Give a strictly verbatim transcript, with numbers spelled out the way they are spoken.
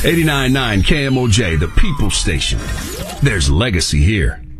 eighty-nine point nine K M O J, the People Station. There's legacy here.